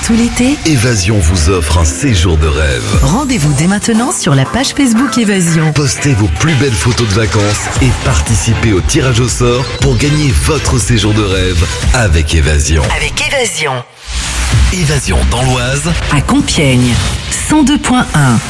tout l'été, Évasion vous offre un séjour de rêve. rendez-vous dès maintenant sur la page Facebook Évasion. Postez vos plus belles photos de vacances et participez au tirage au sort pour gagner votre séjour de rêve avec Évasion. Avec Évasion. Évasion dans l'Oise, À Compiègne, 102.1.